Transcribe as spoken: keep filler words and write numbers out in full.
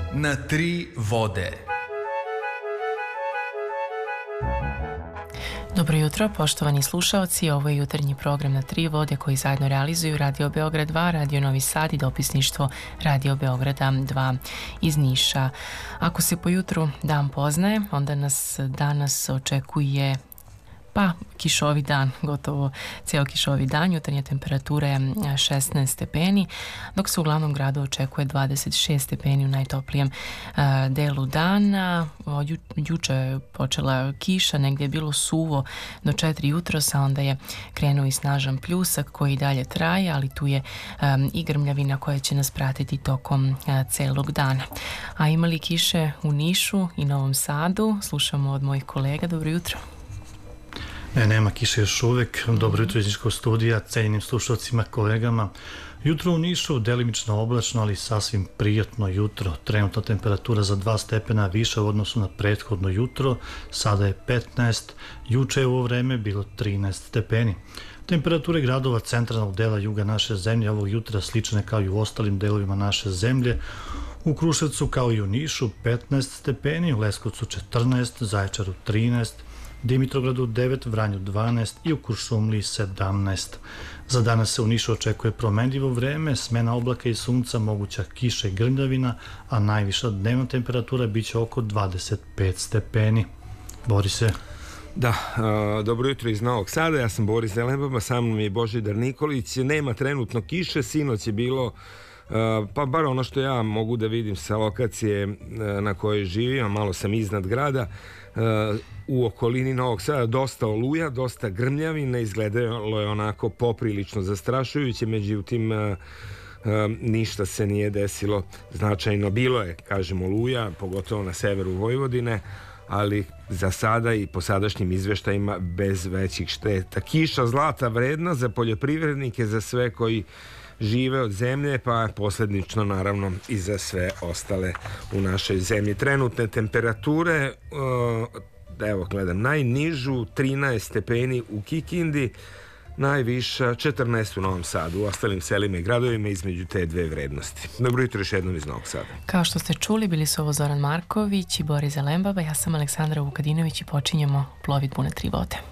na tri vode. Dobro jutro, poštovani slušaoci. Ovo je jutarnji program na tri vode koji zajedno realizuju Radio Beograd dva, Radio Novi Sad i dopisništvo Radio Beograda dva iz Niša. Ako se po jutru dan poznaje, onda nas danas očekuje pa kišovi dan, gotovo cijel kišovi dan. Jutarnja temperatura je šesnaest stepeni, dok se u glavnom gradu očekuje dvadeset šest stepeni u najtoplijem uh, delu dana. Ju, juče je počela kiša, negdje je bilo suvo do četiri jutros, a onda je krenuo i snažan pljusak koji dalje traje, ali tu je um, i grmljavina koja će nas pratiti tokom uh, celog dana. A imali kiše u Nišu i Novom Sadu? Slušamo od mojih kolega. Dobro jutro. Ne, nema kiše još uvek. Dobro jutro iz Niškog studija, cenjenim slušalcima, kolegama. Jutro u Nišu delimično oblačno, ali sasvim prijatno jutro. Trenutna temperatura za dva stepena više u odnosu na prethodno jutro. Sada je petnaest, juče je u ovo vreme bilo trinaest stepeni. Temperature gradova centralnog dela juga naše zemlje ovog jutra slične kao i u ostalim delovima naše zemlje. U Kruševcu kao i u Nišu petnaest stepeni, u Leskovcu četrnaest, Zaječaru trinaest, Dimitrovgradu devet, Vranju dvanaest i u Kuršumliji sedamnaest. Za danas se u Nišu očekuje promenljivo vreme, smena oblaka i sunca, moguća kiša i grmljavina, a najviša dnevna temperatura biće oko dvadeset pet stepeni. Borise. Da, a, dobro jutro iz Novog Sada, ja sam Boris Zelenbaba, sa mnom je Božidar Nikolić. Nema trenutno kiše, sinoć je bilo pa bar ono što ja mogu da vidim sa lokacije na kojoj živim, malo sam iznad grada, u okolini Novog Sada dosta oluja, dosta grmljavina, izgledalo je onako poprilično zastrašujuće, međutim ništa se nije desilo značajno. Bilo je, kažem, oluja, pogotovo na severu Vojvodine, ali za sada i po sadašnjim izveštajima bez većih šteta. Kiša zlata vredna za poljoprivrednike, za sve koji žive od zemlje, pa posljedično naravno i za sve ostale u našoj zemlji. Trenutne temperature, evo gledam, najnižu trinaest stepeni u Kikindi, najviša četrnaest u Novom Sadu, u ostalim selima i gradovima između te dve vrednosti. Dobro jutro još jednom iz Novog Sada. Kao što ste čuli, bili su ovo Zoran Marković i Boris Zelembaba, ja sam Aleksandra Vukadinović i počinjemo plovidbu na tri vode.